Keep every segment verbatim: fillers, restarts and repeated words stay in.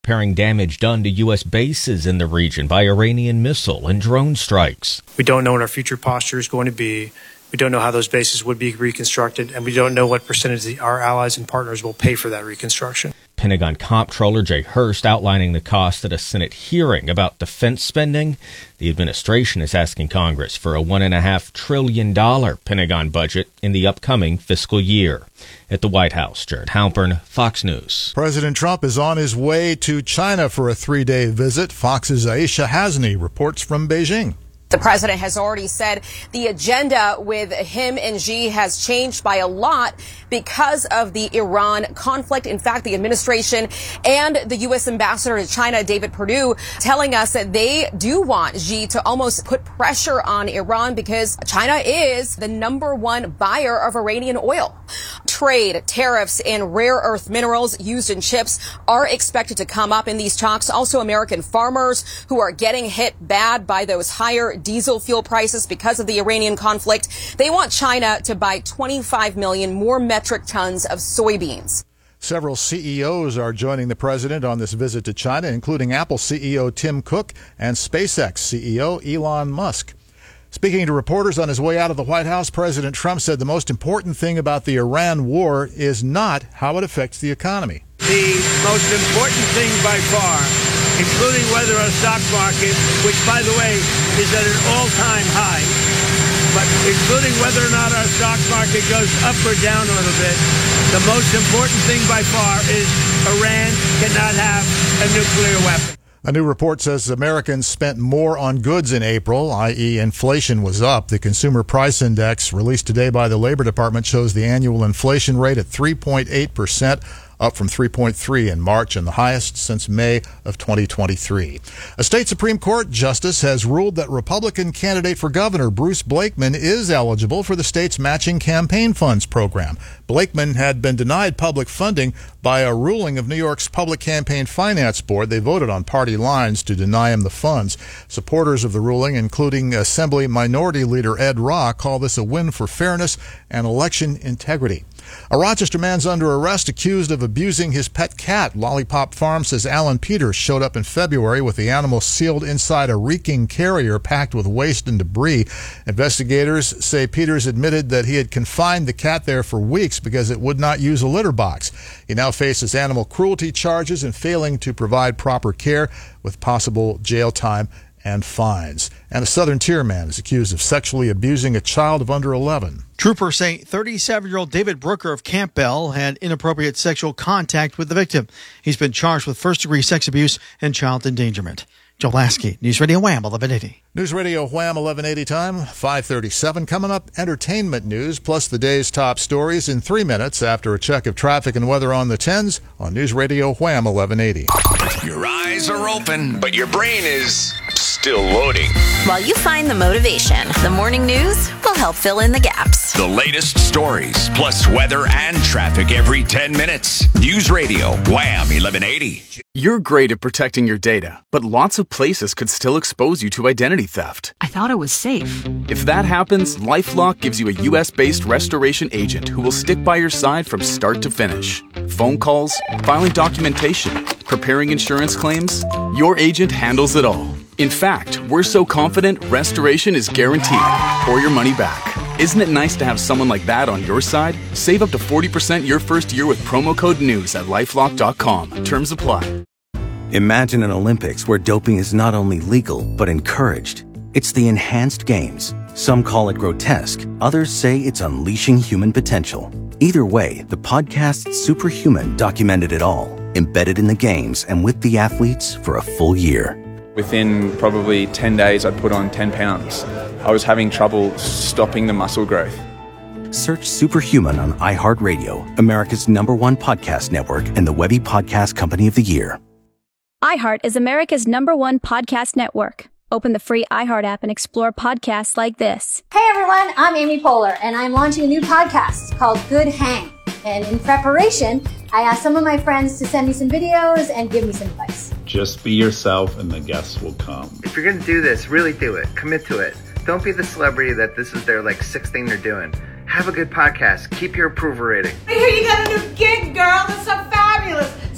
repairing damage done to U S bases in the region by Iranian missile and drone strikes. We don't know what our future posture is going to be. We don't know how those bases would be reconstructed, and we don't know what percentage of our allies and partners will pay for that reconstruction. Pentagon Comptroller Jay Hurst outlining the cost at a Senate hearing about defense spending. The administration is asking Congress for a one point five trillion dollars Pentagon budget in the upcoming fiscal year. At the White House, Jared Halpern, Fox News. President Trump is on his way to China for a three-day visit. Fox's Aisha Hasni reports from Beijing. The president has already said the agenda with him and Xi has changed by a lot because of the Iran conflict. In fact, the administration and the U S ambassador to China, David Perdue, telling us that they do want Xi to almost put pressure on Iran because China is the number one buyer of Iranian oil. Trade, tariffs, and rare earth minerals used in chips are expected to come up in these talks. Also, American farmers who are getting hit bad by those higher diesel fuel prices because of the Iranian conflict. They want China to buy twenty-five million more metric tons of soybeans. Several C E Os are joining the president on this visit to China, including Apple C E O Tim Cook and SpaceX C E O Elon Musk. Speaking to reporters on his way out of the White House, President Trump said the most important thing about the Iran war is not how it affects the economy. The most important thing by far, including whether our stock market, which, by the way, is at an all-time high, but including whether or not our stock market goes up or down a little bit, the most important thing by far is Iran cannot have a nuclear weapon. A new report says Americans spent more on goods in April, that is inflation was up. The Consumer Price Index released today by the Labor Department shows the annual inflation rate at three point eight percent, up from three point three in March and the highest since May of twenty twenty-three. A state Supreme Court justice has ruled that Republican candidate for governor Bruce Blakeman is eligible for the state's matching campaign funds program. Blakeman had been denied public funding by a ruling of New York's Public Campaign Finance Board. They voted on party lines to deny him the funds. Supporters of the ruling, including Assembly Minority Leader Ed Rock, call this a win for fairness and election integrity. A Rochester man's under arrest accused of abusing his pet cat. Lollipop Farm says Alan Peters showed up in February with the animal sealed inside a reeking carrier packed with waste and debris. Investigators say Peters admitted that he had confined the cat there for weeks because it would not use a litter box. He now faces animal cruelty charges and failing to provide proper care, with possible jail time and fines. And a Southern Tier man is accused of sexually abusing a child of under eleven. Troopers say thirty-seven-year-old David Brooker of Campbell had inappropriate sexual contact with the victim. He's been charged with first-degree sex abuse and child endangerment. Joe Lasky, News Radio Wham eleven eighty. News Radio Wham eleven eighty time, five thirty-seven. Coming up, entertainment news, plus the day's top stories in three minutes after a check of traffic and weather on the tens on News Radio Wham eleven eighty. Your eyes are open, but your brain is still loading. While you find the motivation, the morning news will help fill in the gaps. The latest stories, plus weather and traffic every ten minutes. News Radio Wham eleven eighty. You're great at protecting your data, but lots of places could still expose you to identity theft. I thought it was safe. If that happens, LifeLock gives you a U S-based restoration agent who will stick by your side from start to finish. Phone calls, filing documentation, preparing insurance claims, your agent handles it all. In fact, we're so confident restoration is guaranteed or your money back. Isn't it nice to have someone like that on your side? Save up to forty percent your first year with promo code NEWS at lifelock dot com. Terms apply. Imagine an Olympics where doping is not only legal, but encouraged. It's the enhanced games. Some call it grotesque. Others say it's unleashing human potential. Either way, the podcast Superhuman documented it all, embedded in the games and with the athletes for a full year. Within probably ten days, I'd put on ten pounds. I was having trouble stopping the muscle growth. Search Superhuman on iHeartRadio, America's number one podcast network and the Webby Podcast Company of the Year. iHeart is America's number one podcast network. Open the free iHeart app and explore podcasts like this. Hey everyone, I'm Amy Poehler, and I'm launching a new podcast called Good Hang. And in preparation, I asked some of my friends to send me some videos and give me some advice. Just be yourself and the guests will come. If you're going to do this, really do it. Commit to it. Don't be the celebrity that this is their like sixth thing they're doing. Have a good podcast. Keep your approval rating. I hear you got a new gig, girl. That's so fabulous.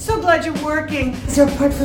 So glad you're working. Is there a part for